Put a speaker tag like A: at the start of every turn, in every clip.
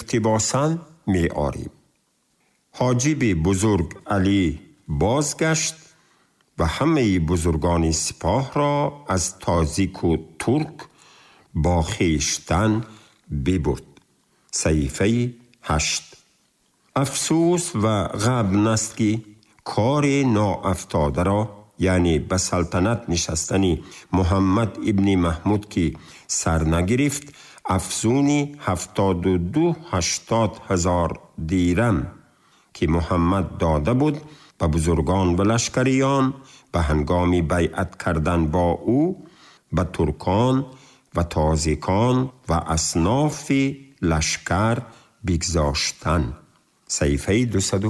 A: اقتباساً می آریم. حاجب بزرگ علی بازگشت و همه بزرگان سپاه را از تازیک و ترک با خویشتن ببرد. صحیفه 8. افسوس و غبن است که کار ناافتاده را، یعنی به سلطنت نشستن محمد ابن محمود که سر نگرفت، افزونی 72,000 دیرم که محمد داده بود به بزرگان و لشکریان به هنگام بیعت کردن با او به ترکان و تازیکان و اصناف لشکر بگذاشتن. صحیفه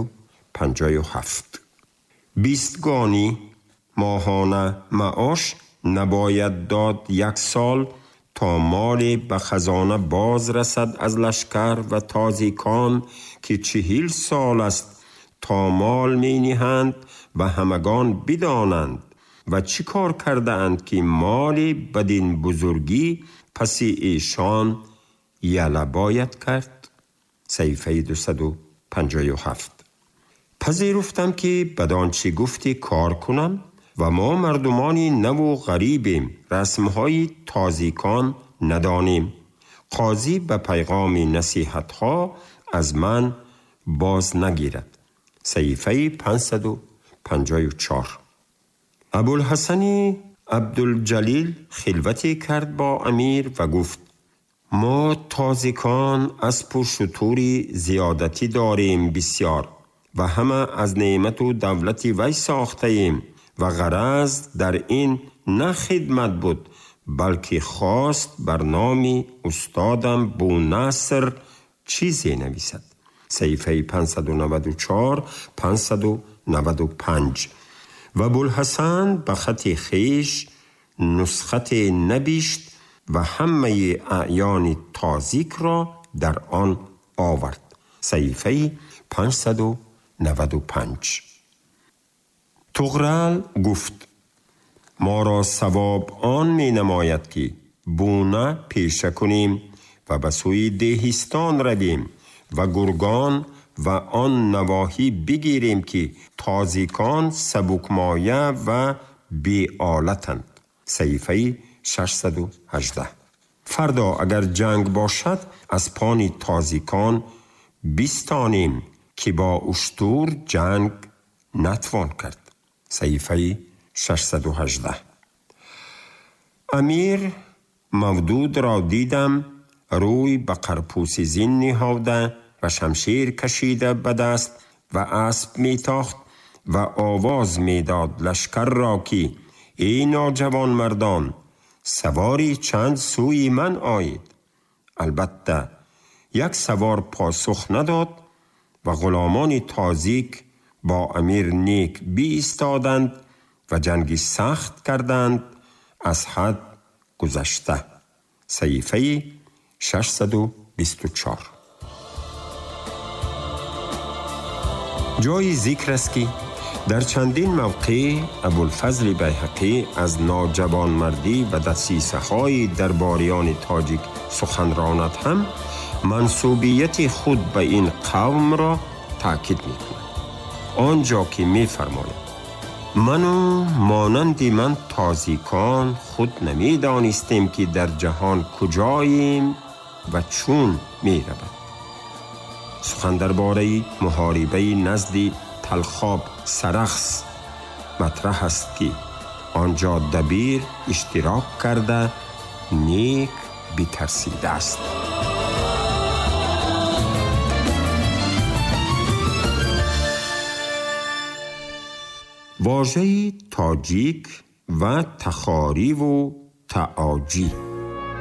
A: 257. 20 گانی ماهانه معاش نباید داد 1 سال تا مال به خزانه باز رسد از لشکر و تازیکان که 40 سال است تا مال می نهند و همگان بدانند و چی کار کرده اند که مال بدین بزرگی پس ایشان یله باید کرد. صحیفه 257. پذیرفتم که بدانچه گفتی کار کنم و ما مردمانی نو و غریبیم، رسمهای تازیکان ندانیم. قاضی به پیغام نصیحتها از من باز نگیرد. صحیفه 554. ابوالحسن عبدالجلیل خلوتی کرد با امیر و گفت: ما تازیکان از پرشطوری زیادتی داریم بسیار و همه از نعمت و دولت وی ساخته ایم و غرض در این نه خدمت بود بلکه خواست بر نام استادم بونصر چیزی نویسد. صحیفه 594 595. و ابوالحسن به خط خیش نسخت نبشت و همه اعیان تازیک را در آن آورد. صحیفه 595. طغرل گفت: ما را ثواب آن می نماید که بونه پیشه کنیم و به سوی دهستان رویم و گرگان و آن نواحی بگیریم که تازیکان سبکمایه و بی آلتند. صحیفه 618. فردا اگر جنگ باشد از پان تازیکان بیستانیم که با اشتور جنگ نتوان کرد. صحیفه 618. امیر مودود را دیدم روی به قرپوس زین نهاده و شمشیر کشیده به دست و اسب می تاخت و آواز می داد لشکر را که ای نوجوان مردان، سواری چند سوی من آید. البته یک سوار پاسخ نداد و غلامان تازیک با امیر نیک بی ایستادند و جنگی سخت کردند از حد گذشته. صحیفه 624. جای ذکر است که در چندین موقع ابوالفضل بیهقی از ناجوانمردی و دسیسه‌های درباریان تاجیک سخن راند هم منسوبیت خود به این قوم را تأکید می‌کند. آنجا که می‌فرماید: من و مانند من تازیکان خود نمی‌دانستیم که در جهان کجاییم و چون می‌رویم. سخن درباره محاربه نزد تلخاب سرخس مطرح است که آنجا دبیر اشتراک کرده نیک بترسیده است. واژه تاجیک و تخاری و تعاجی.